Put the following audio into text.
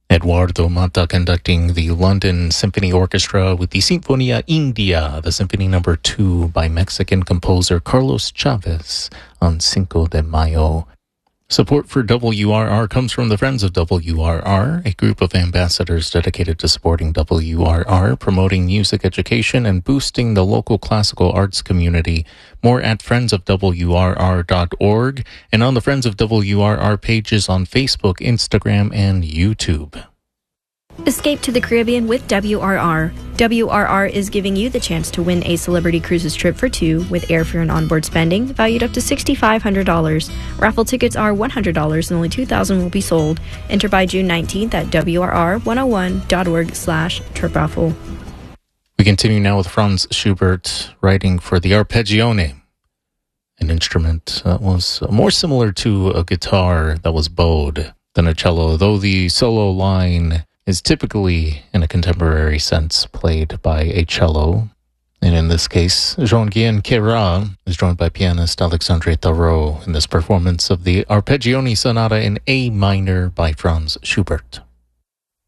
Eduardo Mata conducting the London Symphony Orchestra with the Sinfonia India, the Symphony No. 2 by Mexican composer Carlos Chavez on Cinco de Mayo. Support for WRR comes from the Friends of WRR, a group of ambassadors dedicated to supporting WRR, promoting music education, and boosting the local classical arts community. More at friendsofwrr.org and on the Friends of WRR pages on Facebook, Instagram, and YouTube. Escape to the Caribbean with WRR. WRR is giving you the chance to win a Celebrity Cruises trip for two with airfare and onboard spending valued up to $6,500. Raffle tickets are $100 and only 2,000 will be sold. Enter by June 19th at WRR101.org/trip raffle. We continue now with Franz Schubert writing for the arpeggione, an instrument that was more similar to a guitar that was bowed than a cello, though the solo line is typically, in a contemporary sense, played by a cello. And in this case, Jean-Guyen Queyras is joined by pianist Alexandre Tarot in this performance of the Arpeggione Sonata in A minor by Franz Schubert.